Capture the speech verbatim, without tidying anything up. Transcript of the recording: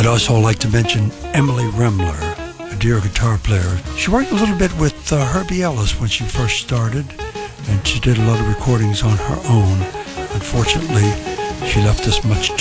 I'd also like to mention Emily Remler, a dear guitar player. She worked a little bit with uh, Herbie Ellis when she first started, and she did a lot of recordings on her own. Unfortunately, she left us much